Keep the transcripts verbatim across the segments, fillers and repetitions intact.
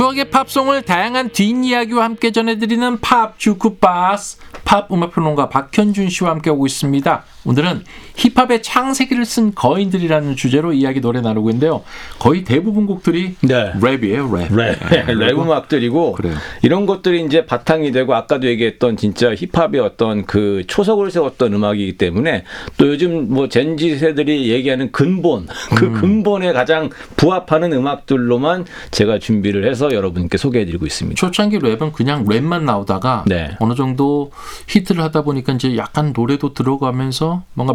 추억의 팝송을 다양한 뒷이야기와 함께 전해드리는 팝 주크박스, 팝 음악평론가 박현준 씨와 함께하고 있습니다. 오늘은 힙합의 창세기를 쓴 거인들이라는 주제로 이야기 노래 나누고 있는데요. 거의 대부분 곡들이 네. 랩이에요, 랩. 랩, 네, 랩 음악들이고 그래요. 이런 것들이 이제 바탕이 되고 아까도 얘기했던 진짜 힙합의 어떤 그 초석을 세웠던 음악이기 때문에 또 요즘 뭐 젠지 세들이 얘기하는 근본, 그 음. 근본에 가장 부합하는 음악들로만 제가 준비를 해서 여러분께 소개해드리고 있습니다. 초창기 랩은 그냥 랩만 나오다가 네. 어느 정도 히트를 하다 보니까 이제 약간 노래도 들어가면서 뭔가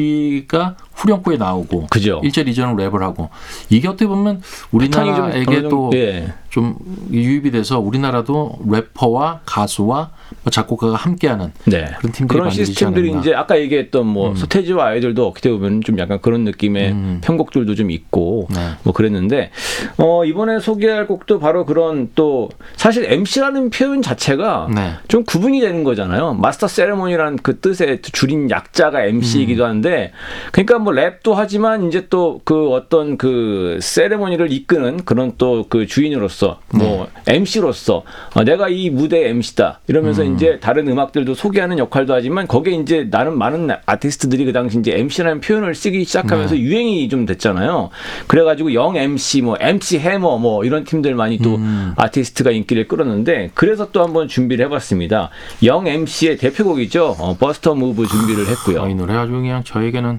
멜로디가 후렴구에 나오고 그죠. 일 절 이 절은 랩을 하고 이게 어떻게 보면 바탕이 좀 우리나라에게 어느 또 정도, 예. 좀 유입이 돼서 우리나라도 래퍼와 가수와 뭐 작곡가가 함께하는 네. 그런 팀들이 그런 만들지 시스템들이 않았나. 이제 아까 얘기했던 뭐 음. 서태지와 아이들도 어떻게 보면 좀 약간 그런 느낌의 음. 편곡들도 좀 있고 네. 뭐 그랬는데 어 이번에 소개할 곡도 바로 그런 또 사실 엠씨라는 표현 자체가 네. 좀 구분이 되는 거잖아요. 마스터 세레모니라는 그 뜻의 줄인 약자가 엠씨이기도 음. 한데 그러니까 뭐 랩도 하지만 이제 또 그 어떤 그 세레모니를 이끄는 그런 또 그 주인으로서 뭐 네. 엠씨로서 어, 내가 이 무대의 엠씨다 이러면서 음. 이제 다른 음악들도 소개하는 역할도 하지만 거기에 이제 나는 많은 아티스트들이 그 당시 이제 엠씨라는 표현을 쓰기 시작하면서 네. 유행이 좀 됐잖아요. 그래가지고 영 엠씨 뭐 엠씨 해머 뭐 이런 팀들 많이 또 음. 아티스트가 인기를 끌었는데 그래서 또 한번 준비를 해봤습니다. 영 엠씨의 대표곡이죠. 어, 버스터 무브 준비를 했고요. 아, 이 노래 아주 그냥 저에게는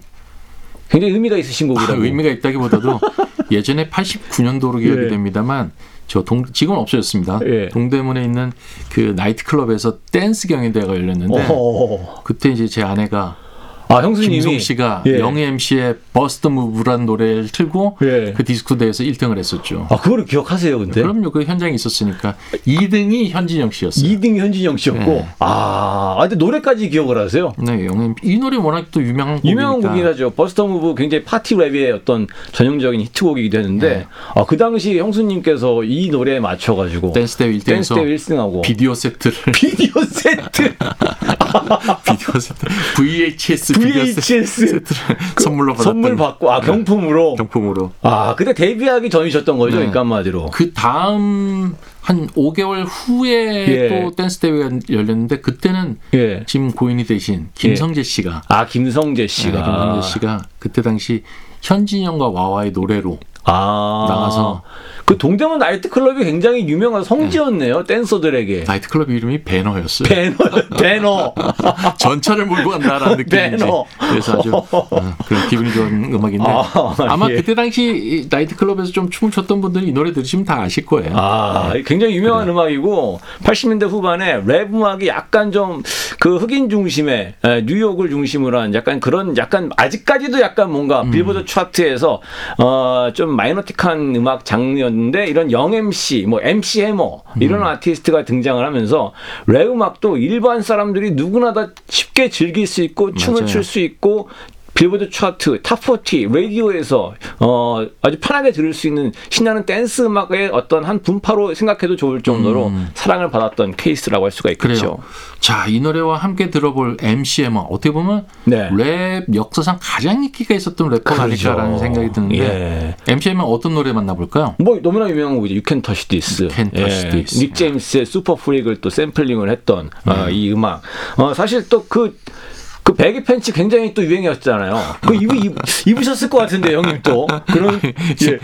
굉장히 의미가 있으신 곡이라고. 아, 의미가 있다기보다도 예전에 팔십구 년도로 기억이 예. 됩니다만 저 동, 지금은 없어졌습니다. 예. 동대문에 있는 그 나이트클럽에서 댄스 경연대회가 열렸는데 어허. 그때 이제 제 아내가 아 형수님이 김성 씨가 예. 영희 엠씨의 버스트 무브라는 노래를 틀고 예. 그 디스코 대회에서 일 등을 했었죠. 아 그거를 기억하세요, 근데? 그럼요. 그 현장에 있었으니까 이 등이 현진영 씨였어요. 이 등 현진영 씨였고 네. 아, 아 근데 노래까지 기억을 하세요? 네, 영희 이 노래 워낙 또 유명한 곡이니까. 유명한 곡이긴 하죠. 버스터 무브 굉장히 파티 랩의 어떤 전형적인 히트곡이기도 했는데 네. 아, 그 당시 형수님께서 이 노래에 맞춰가지고 댄스 대회 일 등에서 댄스 대회 일 등하고 비디오 세트를 비디오 세트 비디오 세트 브이에이치에스 비디오 브이에이치에스 세트를 선물로 받았던 선물 받고 아 경품으로 경품으로. 아 근데 데뷔하기 전이셨던 거죠, 네. 그러니까 한마디로. 그 다음 한 오 개월 후에 예. 또 댄스 대회가 열렸는데 그때는 예. 지금 고인이 되신 김성재 씨가 아 김성재 씨가 네, 김성재 씨가 그때 당시 현진영과 와와의 노래로 아 나가서 그 동대문 나이트클럽이 굉장히 유명한 성지였네요. 댄서들에게. 나이트클럽 이름이 배너였어요. 배너 배너 전차를 몰고 간다라는 느낌인지. 배너. 그래서 아주 어, 그런 기분이 좋은 음악인데 아, 아마 예. 그때 당시 이 나이트클럽에서 좀 춤을 췄던 분들이 이 노래 들으시면 다 아실 거예요. 아, 굉장히 유명한 음악이고 팔십 년대 후반에 랩 음악이 약간 좀 그 흑인 중심의 에, 뉴욕을 중심으로 한 약간 그런 약간 아직까지도 약간 뭔가 음. 빌보드 차트에서 어, 좀 마이너틱한 음악 장르였는데 이런 영 엠씨, 뭐 엠씨 해머 이런 음. 아티스트가 등장을 하면서 랩 음악도 일반 사람들이 누구나 다 쉽게 즐길 수 있고 춤을 맞아요. 출 수 있고 빌보드 차트, 탑사십, 라디오에서 어, 아주 편하게 들을 수 있는 신나는 댄스 음악의 어떤 한 분파로 생각해도 좋을 정도로 음. 사랑을 받았던 케이스라고 할 수가 있겠죠. 그래요. 자, 이 노래와 함께 들어볼 엠씨엠은 어떻게 보면 네. 랩 역사상 가장 인기가 있었던 래퍼가 그렇죠. 아닐까라는 생각이 드는데 예. 엠씨엠은 어떤 노래 만나볼까요? 뭐 너무나 유명한 곡이죠. You Can Touch This. You Can Touch This. 닉 제임스의 슈퍼 프릭을 또 샘플링을 했던 네. 어, 이 음악. 어, 사실 또 그 그 배기 팬츠 굉장히 또 유행이었잖아요. 그 입, 입, 입으셨을 것 같은데 형님 또 그런 예.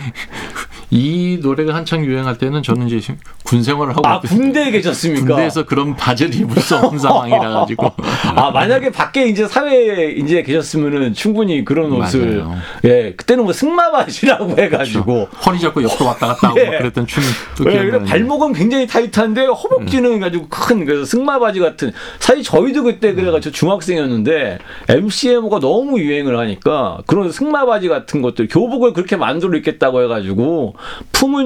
이 노래가 한창 유행할 때는 저는 이제 군 생활을 하고 아 있거든요. 군대에 계셨습니까? 군대에서 그런 바지를 입을 수 없는 상황이라 가지고 아 만약에 밖에 이제 사회에 이제 계셨으면은 충분히 그런 옷을 맞아요. 예 그때는 뭐 승마 바지라고 해가지고 허리 잡고 옆으로 왔다 갔다 하고 예. 막 그랬던 춤이 또 예, 기억나는데. 그래, 발목은 굉장히 타이트한데 허벅지는 가지고 큰 그래서 승마 바지 같은 사실 저희도 그때 그래가지고 중학생이었는데 엠씨엠오가 너무 유행을 하니까 그런 승마 바지 같은 것들 교복을 그렇게 만들어 입겠다고 해가지고 품은